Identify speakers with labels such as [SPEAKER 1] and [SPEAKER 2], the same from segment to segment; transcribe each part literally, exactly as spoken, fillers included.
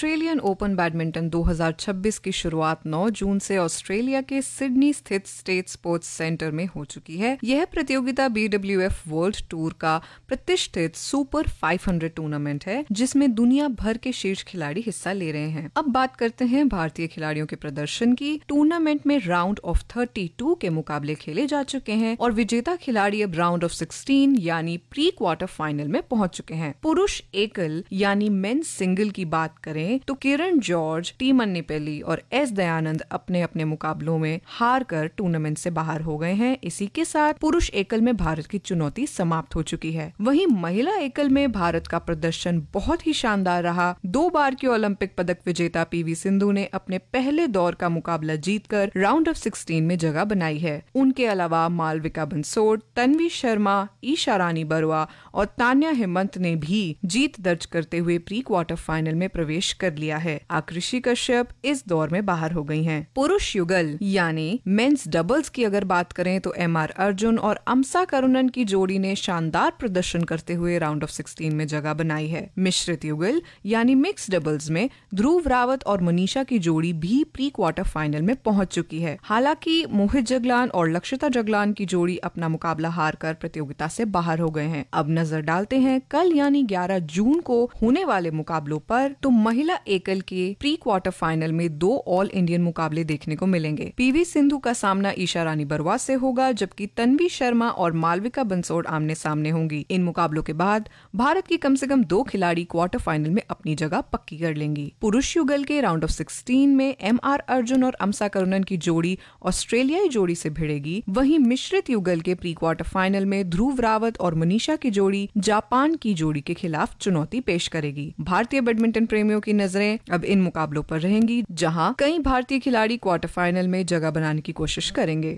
[SPEAKER 1] Australian open badminton दो हज़ार छब्बीस की शुरुआत नौ जून से ऑस्ट्रेलिया के सिडनी स्थित स्टेट स्पोर्ट्स सेंटर में हो चुकी है। यह प्रतियोगिता B W F world tour का प्रतिष्ठित सुपर पाँच सौ टूर्नामेंट है, जिसमें दुनिया भर के शीर्ष खिलाड़ी हिस्सा ले रहे हैं। अब बात करते हैं भारतीय खिलाड़ियों के प्रदर्शन की। टूर्नामेंट में राउंड ऑफ बत्तीस के मुकाबले खेले जा चुके हैं और विजेता खिलाड़ी अब राउंड ऑफ सोलह यानी प्री क्वार्टर फाइनल में पहुंच चुके हैं। पुरुष एकल यानी मेंस सिंगल की बात करें तो किरण जॉर्ज, टी मन्नीपल्ली और एस दयानंद अपने अपने मुकाबलों में हार कर टूर्नामेंट से बाहर हो गए हैं। इसी के साथ पुरुष एकल में भारत की चुनौती समाप्त हो चुकी है। वहीं महिला एकल में भारत का प्रदर्शन बहुत ही शानदार रहा। दो बार की ओलंपिक पदक विजेता पीवी सिंधु ने अपने पहले दौर का मुकाबला जीतकर राउंड ऑफ सोलह में जगह बनाई है। उनके अलावा मालविका बंसोड, तन्वी शर्मा, ईशा रानी बरुआ और तान्या हेमंत ने भी जीत दर्ज करते हुए प्री क्वार्टर फाइनल में प्रवेश कर लिया है। आकृषि कश्यप इस दौर में बाहर हो गई हैं। पुरुष युगल यानी मेंस डबल्स की अगर बात करें तो एम आर अर्जुन और अमसा करुणन की जोड़ी ने शानदार प्रदर्शन करते हुए राउंड ऑफ सोलह में जगह बनाई है। मिश्रित युगल यानी मिक्स डबल्स में ध्रुव रावत और मनीषा की जोड़ी भी प्री क्वार्टर फाइनल में पहुंच चुकी है। हालांकि मोहित जगलान और लक्षिता जगलान की जोड़ी अपना मुकाबला हार कर प्रतियोगिता से बाहर हो गए हैं। अब नजर डालते हैं कल यानी ग्यारह जून को होने वाले मुकाबलों पर। तो महिला एकल के प्री क्वार्टर फाइनल में दो ऑल इंडियन मुकाबले देखने को मिलेंगे। पीवी सिंधु का सामना ईशा रानी बरुआ से होगा, जबकि तन्वी शर्मा और मालविका बंसोड आमने सामने होंगी। इन मुकाबलों के बाद भारत की कम से कम दो खिलाड़ी क्वार्टर फाइनल में अपनी जगह पक्की कर लेंगी। पुरुष युगल के राउंड ऑफ सोलह में एम आर अर्जुन और अमसा करुणन की जोड़ी ऑस्ट्रेलियाई जोड़ी से भिड़ेगी। वहीं मिश्रित युगल के प्री क्वार्टर फाइनल में ध्रुव रावत और मनीषा की जोड़ी जापान की जोड़ी के खिलाफ चुनौती पेश करेगी। भारतीय बैडमिंटन प्रेमियों की नजरें अब इन मुकाबलों पर रहेंगी, जहां कई भारतीय खिलाड़ी क्वार्टर फाइनल में जगह बनाने की कोशिश करेंगे।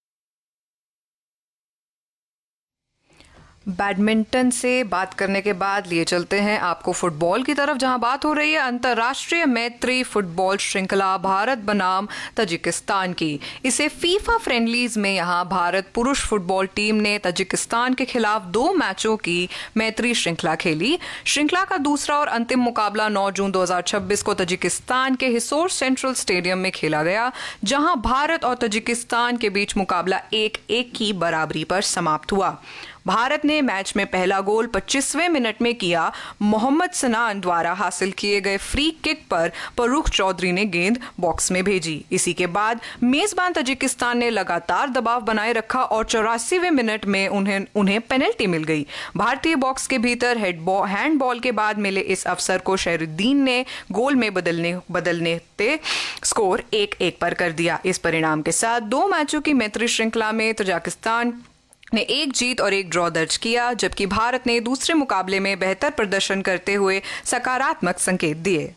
[SPEAKER 1] बैडमिंटन से बात करने के बाद लिए चलते हैं आपको फुटबॉल की तरफ, जहां बात हो रही है अंतर्राष्ट्रीय मैत्री फुटबॉल श्रृंखला भारत बनाम तजिकिस्तान की। इसे फीफा फ्रेंडलीज में यहां भारत पुरुष फुटबॉल टीम ने तजिकिस्तान के खिलाफ दो मैचों की मैत्री श्रृंखला खेली। श्रृंखला का दूसरा और अंतिम मुकाबला नौ जून दो हज़ार छब्बीस को तजिकिस्तान के हिसोर सेंट्रल स्टेडियम में खेला गया, जहां भारत और तजिकिस्तान के बीच मुकाबला एक एक की बराबरी पर समाप्त हुआ। भारत ने मैच में पहला गोल पच्चीसवें मिनट में किया। मोहम्मद सनान द्वारा हासिल किए गए फ्री किक पर फरूख चौधरी ने गेंद बॉक्स में भेजी। इसी के बाद मेजबान तजिकिस्तान ने लगातार दबाव बनाए रखा और चौरासीवें मिनट में उन्हें उन्हें पेनल्टी मिल गई। भारतीय बॉक्स के भीतर हैंडबॉल के बाद मिले इस अवसर को शहरुद्दीन ने गोल में बदलने बदलने ते स्कोर एक एक पर कर दिया। इस परिणाम के साथ दो मैचों की मैत्री श्रृंखला में तजिकिस्तान ने एक जीत और एक ड्रॉ दर्ज किया, जबकि भारत ने दूसरे मुकाबले में बेहतर प्रदर्शन करते हुए सकारात्मक संकेत दिए।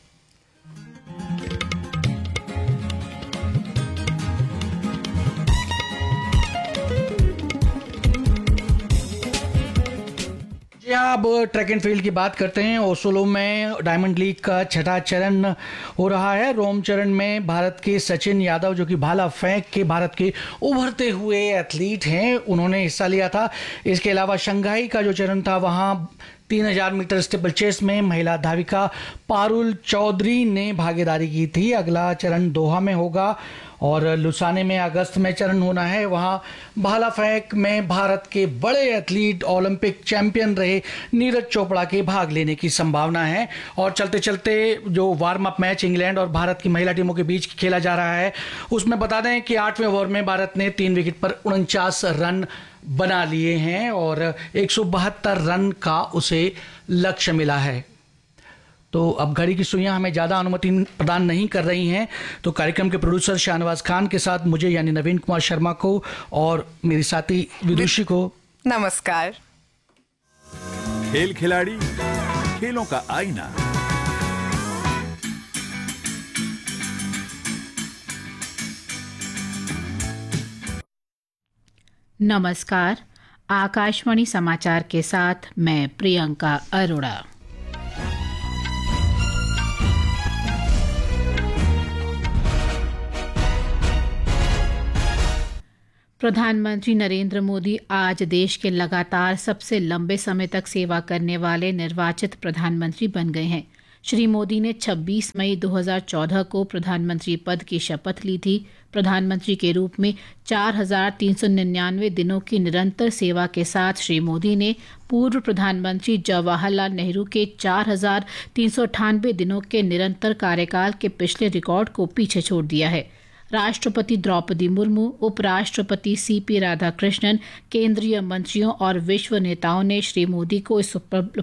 [SPEAKER 2] अब ट्रैक एंड फील्ड की बात करते हैं। ओसलो में डायमंड लीग का छठा चरण हो रहा है। रोम चरण में भारत के सचिन यादव, जो कि भाला फेंक के भारत के उभरते हुए एथलीट हैं, उन्होंने हिस्सा लिया था। इसके अलावा शंघाई का जो चरण था, वहाँ तीन हजार मीटर स्टेपल चेस में महिला धाविका पारुल चौधरी ने भागीदारी की थी। अगला चरण दोहा में होगा और लुसाने में अगस्त में चरण होना है। वहाँ भाला फेंक में भारत के बड़े एथलीट ओलंपिक चैंपियन रहे नीरज चोपड़ा के भाग लेने की संभावना है। और चलते चलते जो वार्म अप मैच इंग्लैंड और भारत की महिला टीमों के बीच खेला जा रहा है, उसमें बता दें कि आठवें ओवर में भारत ने तीन विकेट पर उनचास रन बना लिए हैं और एक सौ बहत्तर रन का उसे लक्ष्य मिला है। तो अब घड़ी की सुइयां हमें ज़्यादा अनुमति प्रदान नहीं कर रही हैं, तो कार्यक्रम के प्रोड्यूसर शाहनवाज खान के साथ मुझे यानी नवीन कुमार शर्मा को और मेरी साथी विदुषी को
[SPEAKER 1] नमस्कार।
[SPEAKER 3] खेल खिलाड़ी, खेलों का आईना।
[SPEAKER 4] नमस्कार, आकाशवाणी समाचार के साथ मैं प्रियंका अरोड़ा। प्रधानमंत्री नरेंद्र मोदी आज देश के लगातार सबसे लंबे समय तक सेवा करने वाले निर्वाचित प्रधानमंत्री बन गए हैं। श्री मोदी ने छब्बीस मई दो हज़ार चौदह को प्रधानमंत्री पद की शपथ ली थी। प्रधानमंत्री के रूप में चार हजार तीन सौ निन्यानवे दिनों की निरंतर सेवा के साथ श्री मोदी ने पूर्व प्रधानमंत्री जवाहरलाल नेहरू के चार हजार तीन सौ अट्ठानवे दिनों के निरंतर कार्यकाल के पिछले रिकॉर्ड को पीछे छोड़ दिया है। राष्ट्रपति द्रौपदी मुर्मू, उपराष्ट्रपति सी पी राधाकृष्णन, केंद्रीय मंत्रियों और विश्व नेताओं ने श्री मोदी को इस